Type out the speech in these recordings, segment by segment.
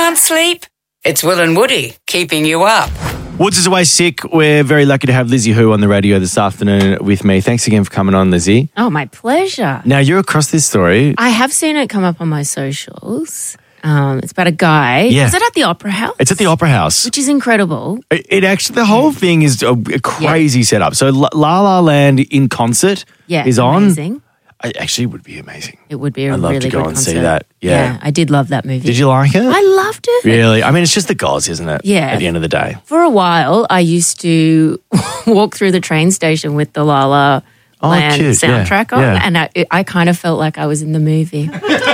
Can't sleep? It's Will and Woody keeping you up. Woods is away sick. We're very lucky to have Lizzie Hu on the radio this afternoon with me. Thanks again for coming on, Lizzie. Oh, my pleasure. Now, you're across this story. I have seen it come up on my socials. It's about a guy. Yeah. Is it at the Opera House? It's at the Opera House. Which is incredible. It actually, the whole thing is a crazy setup. So La La Land in concert is on. Amazing. It actually would be amazing. It would be a I'd love really to go good and concert. see that. Yeah. I did love that movie. Did you like it? I loved it. Really? I mean, it's just the gods, isn't it? Yeah. At the end of the day. For a while, I used to walk through the train station with the La La Land cute. soundtrack on, and I kind of felt like I was in the movie.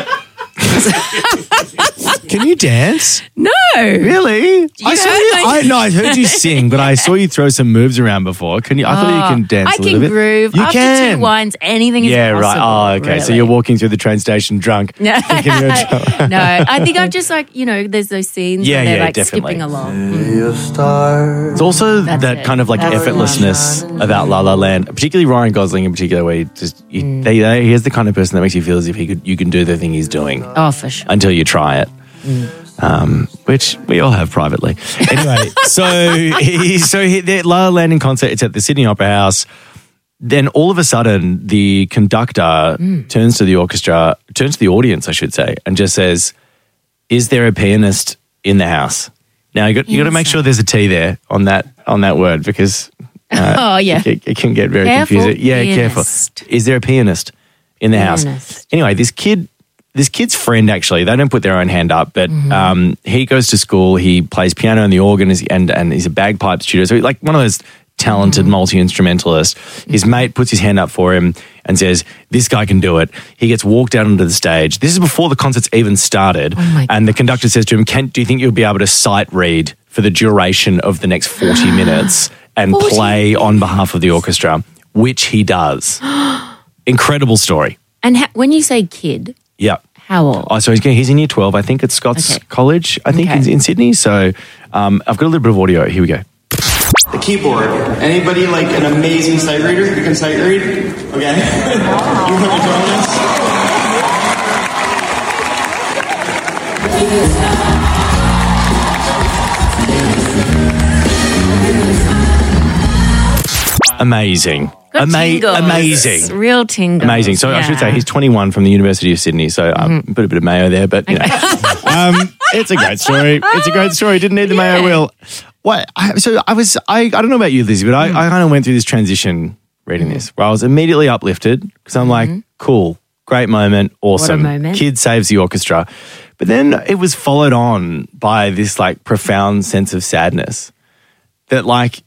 Can you dance? No. Really? I heard you sing, but I saw you throw some moves around before. Can you? I thought you can dance I a little can bit. groove. You After can. 2 wines, anything is Yeah, possible. right. Oh, okay. Really. So you're walking through the train station drunk. No, thinking you're drunk. no. I think I'm just like, there's those scenes Yeah, where they're yeah, like definitely. skipping along. It's also That's that it. kind of like That's effortlessness about La La Land, particularly Ryan Gosling in particular, where he just he is the kind of person that makes you feel as if you can do the thing he's doing Oh, for sure. until you try it. Which we all have privately. Anyway, the La La Land in concert, it's at the Sydney Opera House. Then all of a sudden, the conductor turns to the audience, I should say, and just says, "Is there a pianist in the house?" Now you got to make sure there's a T there on that word because Oh, yeah. it can get very Careful. confusing. Yeah, Pianist. careful. Is there a pianist in the house? Pianist. Anyway, this kid's friend, actually, they don't put their own hand up, but he goes to school, he plays piano and the organ and he's a bagpipe tutor. So like one of those talented multi-instrumentalists. His mate puts his hand up for him and says, this guy can do it. He gets walked out onto the stage. This is before the concert's even started. And the conductor says to him, do you think you'll be able to sight read for the duration of the next 40 minutes and play on behalf of the orchestra? Which he does. Incredible story. And when you say kid, Yeah. how old? Oh, so he's in year 12. I think at Scots College, I think, in Sydney. So I've got a little bit of audio. Here we go. The keyboard. Anybody like an amazing sight reader? You can sight read? Okay. You have your bonus. Amazing. Good tingles. Amazing. Real tingles. Amazing. So I should say he's 21 from the University of Sydney. So put a bit of mayo there, but you know, it's a great story. It's a great story. Didn't need the mayo, Will. What? I don't know about you, Lizzie, but I kind of went through this transition reading this where I was immediately uplifted because I'm like, cool, great moment, awesome. What a moment. Kid saves the orchestra. But then it was followed on by this like profound sense of sadness that like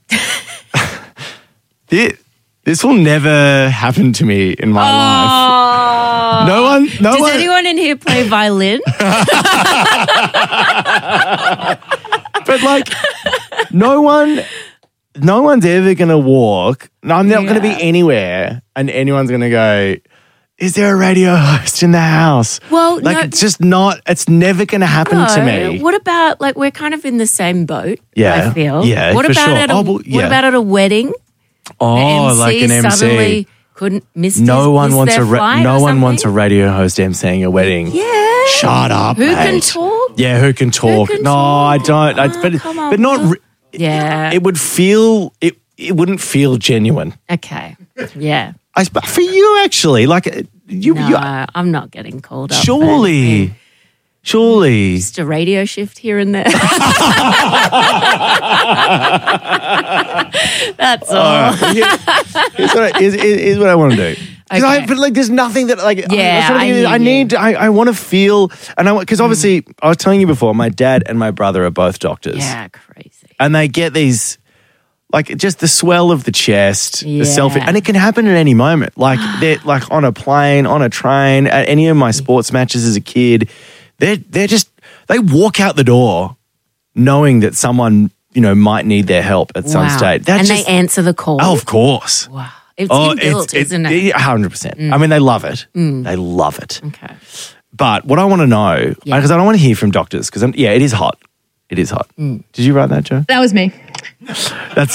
this will never happen to me in my life. No one. Does anyone in here play violin? But like, no one's ever going to walk. No, I'm not going to be anywhere and anyone's going to go, is there a radio host in the house? Well, like, no. it's just not, it's never going to happen to me. What about, like, we're kind of in the same boat, Yeah. I feel. Yeah, What for about sure. What about at a wedding? Oh, the like an MC. Suddenly couldn't miss No one wants their flight or one wants a something? radio host emceeing a wedding. Yeah. Shut up, Who mate. can talk? Yeah, who can talk? can No, talk? I don't. Come on, but not. Will. Yeah. It would feel. It wouldn't feel genuine. Okay. Yeah. For you, actually, like you. No, I'm not getting called up. Surely. Just a radio shift here and there. That's all. Here's what I want to do. Okay. But like, there's nothing that like. Yeah, I want to feel, and because obviously I was telling you before, my dad and my brother are both doctors. Yeah, crazy. And they get these, like, just the swell of the chest, the Yeah. selfie, and it can happen at any moment. Like they're like on a plane, on a train, at any of my sports matches as a kid. They're just, they walk out the door knowing that someone, might need their help at some stage. They answer the call. Oh, of course. Wow. It's inbuilt, isn't it? 100%. I mean, they love it. They love it. Okay. But what I want to know, because I don't want to hear from doctors, because it is hot. It is hot. Did you write that, Joe? That was me.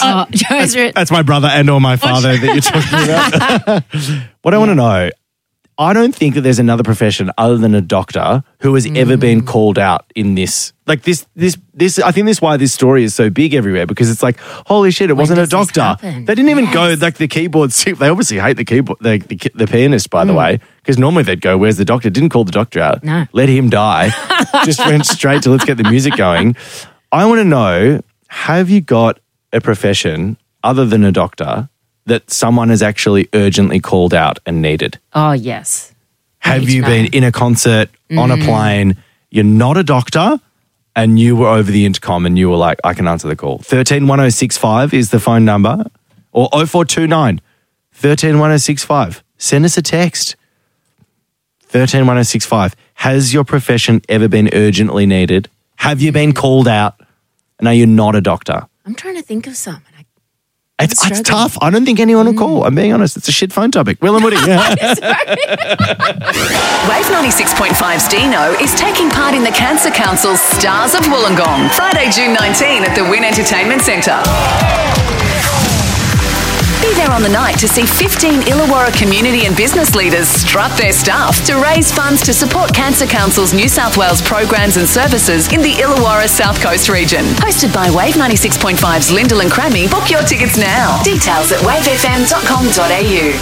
Joe's written. That's my brother and or my father that you're talking about. What I want to know, I don't think that there's another profession other than a doctor who has ever been called out in this. Like this. I think this is why this story is so big everywhere, because it's like, holy shit, it wasn't a doctor. They didn't even go like the keyboard. They obviously hate the keyboard, the pianist, by the way, because normally they'd go, "Where's the doctor?" Didn't call the doctor out. No. Let him die. Just went straight to let's get the music going. I want to know: have you got a profession other than a doctor that someone has actually urgently called out and needed? Oh, yes. Have you been in a concert, on a plane, you're not a doctor, and you were over the intercom and you were like, I can answer the call. 131065 is the phone number, or 0429 131065. Send us a text. 131065. Has your profession ever been urgently needed? Have you been called out? And are you not a doctor? I'm trying to think of some. It's tough. I don't think anyone will call. I'm being honest. It's a shit phone topic. Will and Woody. Wave 96.5's Dino is taking part in the Cancer Council's Stars of Wollongong, Friday, June 19 at the Wynn Entertainment Centre. Be there on the night to see 15 Illawarra community and business leaders strut their stuff to raise funds to support Cancer Council's New South Wales programs and services in the Illawarra South Coast region. Hosted by Wave 96.5's Lyndall and Crammy. Book your tickets now. Details at wavefm.com.au.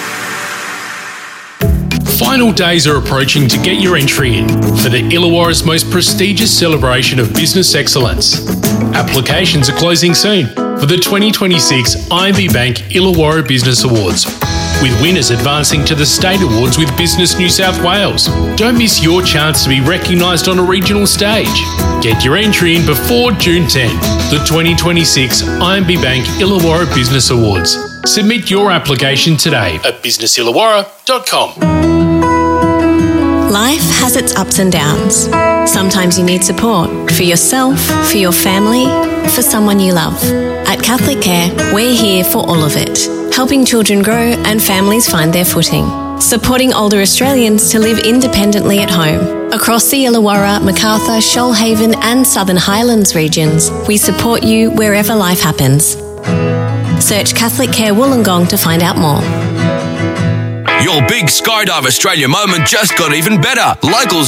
Final days are approaching to get your entry in for the Illawarra's most prestigious celebration of business excellence. Applications are closing soon for the 2026 IMB Bank Illawarra Business Awards, with winners advancing to the State Awards with Business New South Wales. Don't miss your chance to be recognised on a regional stage. Get your entry in before June 10, the 2026 IMB Bank Illawarra Business Awards. Submit your application today at businessillawarra.com. Life has its ups and downs. Sometimes you need support for yourself, for your family, for someone you love. At Catholic Care, we're here for all of it, helping children grow and families find their footing, supporting older Australians to live independently at home. Across the Illawarra, Macarthur, Shoalhaven and Southern Highlands regions, we support you wherever life happens. Search Catholic Care Wollongong to find out more. Your big Skydive Australia moment just got even better. Locals